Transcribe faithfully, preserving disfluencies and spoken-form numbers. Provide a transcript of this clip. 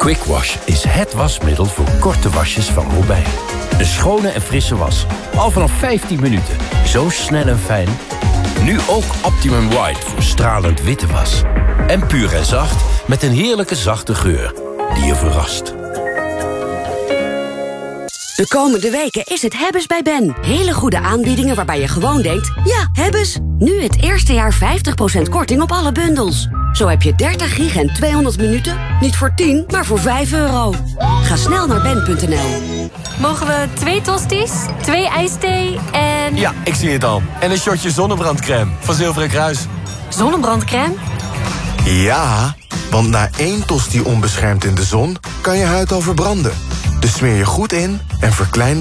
Quick Wash is het wasmiddel voor korte wasjes van Robijn. Een schone en frisse was. Al vanaf vijftien minuten. Zo snel en fijn. Nu ook Optimum White voor stralend witte was. En puur en zacht met een heerlijke zachte geur die je verrast. De komende weken is het Hebbes bij Ben. Hele goede aanbiedingen waarbij je gewoon denkt, ja, Hebbes. Nu het eerste jaar vijftig procent korting op alle bundels. Zo heb je dertig gig en tweehonderd minuten. Niet voor tien, maar voor vijf euro. Ga snel naar ben punt n l. Mogen we twee tosties, twee ijsthee en... Ja, ik zie het al. En een shotje zonnebrandcrème van Zilveren Kruis. Zonnebrandcrème? Ja, want na één tosti onbeschermd in de zon kan je huid al verbranden. Dus smeer je goed in en verklein